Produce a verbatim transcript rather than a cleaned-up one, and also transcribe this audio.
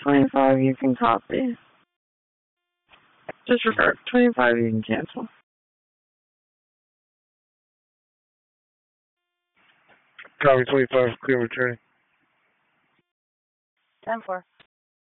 twenty-five, you can copy. Disregard. twenty-five, you can cancel. Copy twenty-five, clear returning. ten four.